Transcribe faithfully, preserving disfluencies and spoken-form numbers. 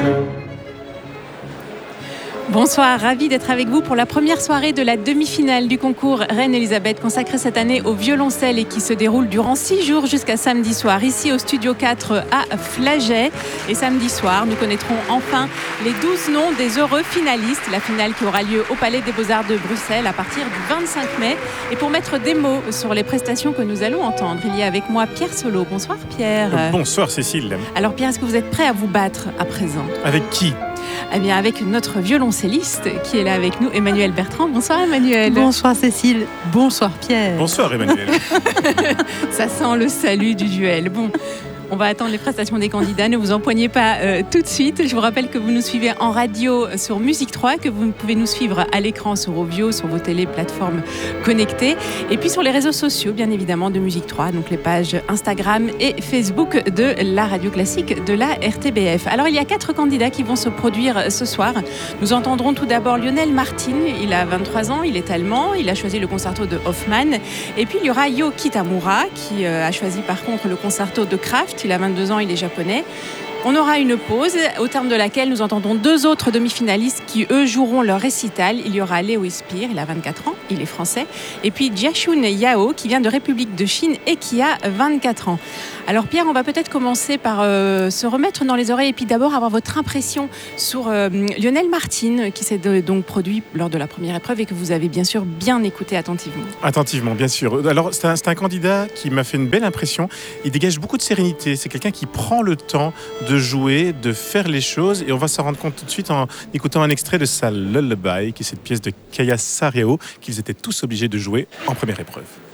Bonsoir, ravi d'être avec vous pour la première soirée de la demi-finale du concours Reine Elisabeth consacrée cette année au violoncelle et qui se déroule durant six jours jusqu'à samedi soir ici au studio quatre à Flagey. Et samedi soir, nous connaîtrons enfin les douze noms des heureux finalistes. La finale qui aura lieu au Palais des Beaux-Arts de Bruxelles à partir du vingt-cinq mai. Et pour mettre des mots sur les prestations que nous allons entendre, il y a avec moi Pierre Solo. Bonsoir Pierre. Bonsoir Cécile. Alors Pierre, est-ce que vous êtes prêt à vous battre à présent ? Avec qui ? Eh bien, avec notre violoncelliste qui est là avec nous, Emmanuel Bertrand. Bonsoir Emmanuel. Bonsoir Cécile. Bonsoir Pierre. Bonsoir Emmanuel. Ça sent le salut du duel. Bon. On va attendre les prestations des candidats, ne vous empoignez pas euh, tout de suite. Je vous rappelle que vous nous suivez en radio sur Musique trois, que vous pouvez nous suivre à l'écran sur Ovio, sur vos téléplateformes connectées. Et puis sur les réseaux sociaux, bien évidemment, de Musique trois, donc les pages Instagram et Facebook de la radio classique de la R T B F. Alors il y a quatre candidats qui vont se produire ce soir. Nous entendrons tout d'abord Lionel Martin, il a vingt-trois ans, il est allemand, il a choisi le concerto de Hoffmann. Et puis il y aura Yo Kitamura qui euh, a choisi par contre le concerto de Kraft. Il a vingt-deux ans, il est japonais. On aura une pause, au terme de laquelle nous entendons deux autres demi-finalistes qui, eux, joueront leur récital. Il y aura Léo Ispire, il a vingt-quatre ans, il est français. Et puis Jiashun Yao, qui vient de République de Chine et qui a vingt-quatre ans. Alors Pierre, on va peut-être commencer par euh, se remettre dans les oreilles et puis d'abord avoir votre impression sur euh, Lionel Martin, qui s'est de, donc produit lors de la première épreuve et que vous avez bien sûr bien écouté attentivement. Attentivement, bien sûr. Alors c'est un, c'est un candidat qui m'a fait une belle impression. Il dégage beaucoup de sérénité. C'est quelqu'un qui prend le temps de jouer, de faire les choses, et on va s'en rendre compte tout de suite en écoutant un extrait de sa Lullaby, qui est cette pièce de Kaya Sareo qu'ils étaient tous obligés de jouer en première épreuve.